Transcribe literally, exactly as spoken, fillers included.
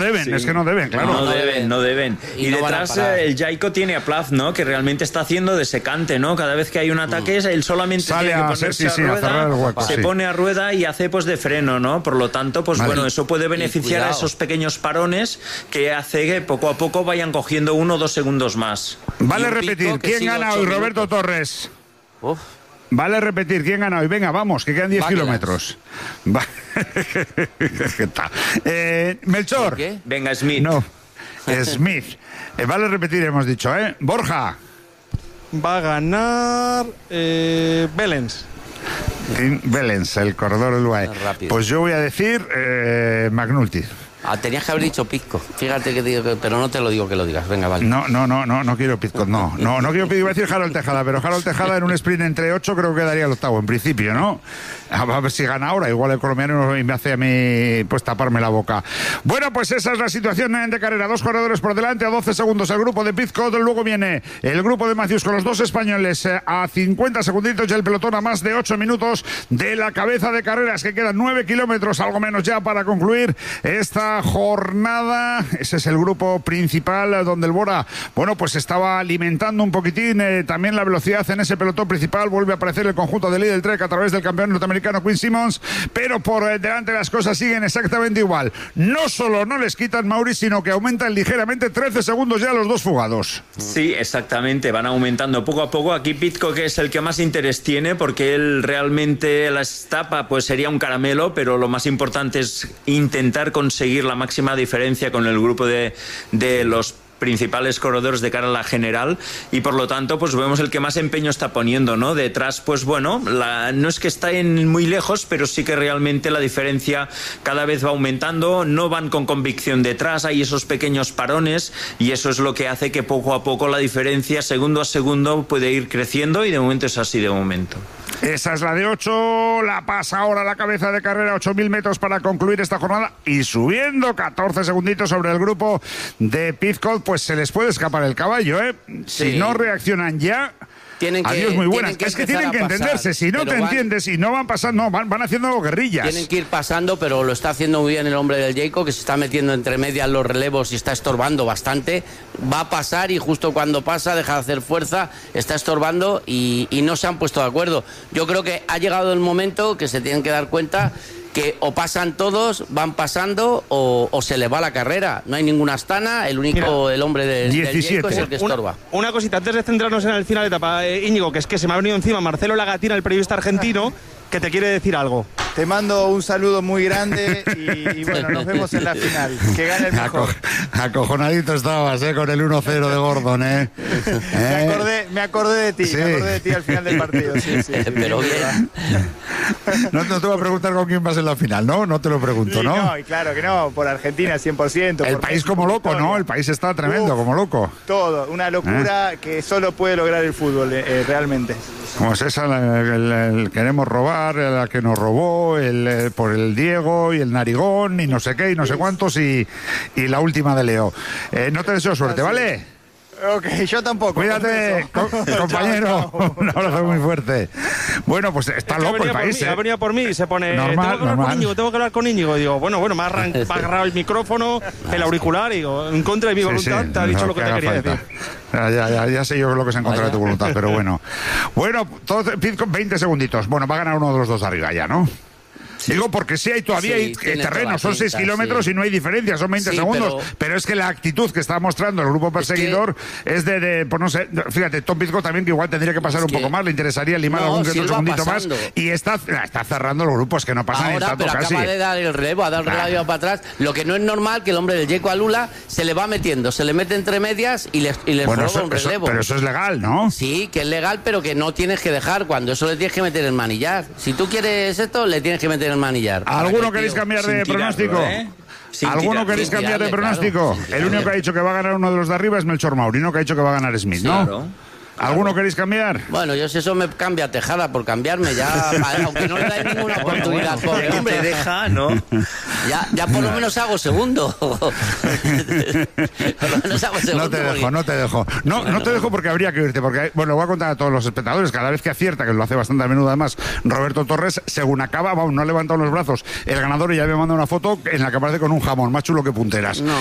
deben, sí. es que no deben, claro. No, no deben, no deben. Y, y no detrás el Jayco tiene a Plaz, ¿no? Que realmente está haciendo de secante, ¿no? Cada vez que hay un ataque, mm. él solamente Sale tiene que a ponerse hacer, sí, a sí, rueda, a cerrar el hueco, se sí. pone a rueda y hace pues de freno, ¿no? Por lo tanto, pues vale. bueno, eso puede beneficiar a esos pequeños parones que hace que poco a poco vayan cogiendo uno o dos segundos más. Vale repetir, ¿quién gana hoy? Roberto Torres. Uf. Vale repetir, ¿quién gana hoy? Venga, vamos, que quedan diez kilómetros. Va. eh, Melchor. ¿Qué? Venga, Smith. No, Smith. Eh, vale repetir, hemos dicho, ¿eh? Borja. Va a ganar eh, Belens. Belens, el corredor del U A E. Pues yo voy a decir eh, McNulty. Ah, tenías que haber dicho Pizco. Fíjate que digo, que, pero no te lo digo que lo digas. Venga, vale. No, no, no, no, no quiero Pizco, no. No, no quiero Pizco. Iba a decir Harold Tejada, pero Harold Tejada en un sprint entre ocho creo que daría el octavo, en principio, ¿no? A ver si gana ahora. Igual el colombiano me hace a mí pues taparme la boca. Bueno, pues esa es la situación de carrera. Dos corredores por delante, a doce segundos el grupo de Pizco. Luego viene el grupo de Matthews con los dos españoles a cincuenta segunditos y el pelotón a más de ocho minutos de la cabeza de carreras, que quedan nueve kilómetros, algo menos ya, para concluir esta jornada. Ese es el grupo principal donde el Bora, bueno, pues estaba alimentando un poquitín eh, también la velocidad en ese pelotón principal. Vuelve a aparecer el conjunto de Lidl Trek a través del campeón norteamericano Quinn Simmons, pero por eh, delante las cosas siguen exactamente igual. No solo no les quitan, Mauri, sino que aumentan ligeramente, trece segundos ya los dos fugados. Sí, exactamente, van aumentando poco a poco. Aquí Pizco, que es el que más interés tiene, porque él realmente la etapa pues sería un caramelo, pero lo más importante es intentar conseguir la máxima diferencia con el grupo de, de los principales corredores de cara a la general, y por lo tanto pues vemos el que más empeño está poniendo, ¿no? Detrás pues bueno, la, no es que está en muy lejos, pero sí que realmente la diferencia cada vez va aumentando. No van con convicción detrás, hay esos pequeños parones y eso es lo que hace que poco a poco la diferencia segundo a segundo puede ir creciendo, y de momento es así de momento. Esa es la de ocho, la pasa ahora la cabeza de carrera, ocho mil metros para concluir esta jornada, y subiendo catorce segunditos sobre el grupo de Pizco, pues se les puede escapar el caballo, ¿eh? Sí. Si no reaccionan ya... Tienen que, Adiós, muy buenas. Que es que tienen que entenderse. pasar, si no te van, entiendes, si no van pasando, no, van, van haciendo guerrillas. Tienen que ir pasando, pero lo está haciendo muy bien el hombre del Jayco, que se está metiendo entre medias los relevos y está estorbando bastante. Va a pasar y justo cuando pasa deja de hacer fuerza, está estorbando y, y no se han puesto de acuerdo. Yo creo que ha llegado el momento que se tienen que dar cuenta que o pasan todos, van pasando, o, o se les va la carrera. No hay ninguna astana, el único, Mira, el hombre de, del Jayco es el que estorba. Una, una cosita, antes de centrarnos en el final de etapa, eh, Íñigo, que es que se me ha venido encima Marcelo Lagatina, el periodista argentino, que te quiere decir algo. Te mando un saludo muy grande y, y bueno, nos vemos en la final. Que gane el mejor. Aco acojonadito estabas, ¿eh? Con el uno cero de Gordon, ¿eh? ¿Eh? Me, acordé, me acordé de ti, sí. me acordé de ti al final del partido. Sí, sí, sí, Pero bien. No, no te voy a preguntar con quién vas en la final, ¿no? No te lo pregunto, sí, ¿no? No, y claro que no, por Argentina cien por ciento. El por país como loco, historia. ¿No? El país está tremendo, Uf, como loco. Todo, una locura ¿Eh? que solo puede lograr el fútbol, eh, realmente. Como es esa, el, el, el queremos robar, la que nos robó, el, el, por el Diego y el Narigón y no sé qué y no sé cuántos y, y la última de Leo. Eh, no te deseo suerte, ¿vale? Ok, yo tampoco. Cuídate, co compañero. Chao, chao. Un abrazo muy fuerte. Bueno, pues está es loco el país. Mí, ¿eh? Ha venido por mí y se pone. Normal, tengo que hablar normal. con Íñigo, tengo que hablar con Íñigo. Digo, bueno, bueno, me ha, me ha agarrado el micrófono, el auricular, y digo, en contra de mi voluntad, sí, sí, te ha dicho lo que, que te quería falta. decir. Ya, ya, ya sé yo lo que es en contra de tu voluntad, pero bueno. Bueno, todo, veinte segunditos. Bueno, va a ganar uno de los dos de arriba ya, ¿no? Sí. Digo, porque sí hay todavía sí, hay terreno, son seis kilómetros sí. y no hay diferencia, son veinte sí, segundos. Pero... pero es que la actitud que está mostrando el grupo perseguidor es, que... es de, de, pues no sé, fíjate, Tom Pizco también, que igual tendría que pasar es un que... poco más, le interesaría limar no, algún que otro segundito más. Y está, está cerrando los grupos, que no pasa ni tanto pero casi. Acaba de dar el relevo, ha dado el relevo para atrás. Lo que no es normal, que el hombre del Jayco Alula se le va metiendo, se le mete entre medias y les, y les bueno, roba eso, un relevo. Eso, pero eso es legal, ¿no? Sí, que es legal, pero que no tienes que dejar. Cuando eso le tienes que meter el manillar. Si tú quieres esto, le tienes que meter el manillar. ¿Alguno queréis cambiar de pronóstico? ¿Eh? ¿Alguno queréis cambiar de pronóstico? Claro, el único que ha dicho que va a ganar uno de los de arriba es Melchor Maurino, que ha dicho que va a ganar Smith, ¿no? Claro. ¿Alguno queréis cambiar? Bueno, yo sé, eso me cambia a Tejada por cambierme ya, aunque no le dais ninguna oportunidad. Bueno, pobre hombre, te deja, ¿no? Ya, ya por lo menos hago segundo. Por lo menos hago segundo. No te dejo, porque... no te dejo. No, Bueno, no te dejo porque habría que irte, porque, bueno, voy a contar a todos los espectadores, cada vez que acierta, que lo hace bastante a menudo además, Roberto Torres, según acaba, vamos, no ha levantado los brazos el ganador y ya me manda una foto en la que aparece con un jamón, más chulo que punteras. No.